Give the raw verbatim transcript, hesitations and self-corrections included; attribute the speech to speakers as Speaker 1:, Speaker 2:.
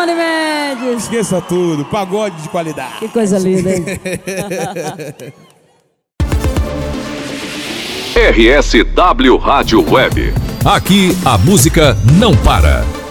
Speaker 1: Johnny Mendes.
Speaker 2: Esqueça tudo, pagode de qualidade.
Speaker 1: Que coisa linda, hein?
Speaker 3: R S W Rádio Web. Aqui a música não para.